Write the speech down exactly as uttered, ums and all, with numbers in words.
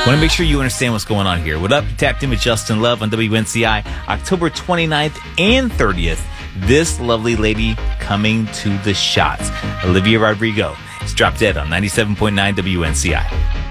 Want to make sure you understand what's going on here. What up? You tapped in with Justin Love on W N C I, October twenty-ninth and thirtieth. This lovely lady coming to the shots. Olivia Rodrigo. It's Drop Dead on ninety-seven point nine W N C I.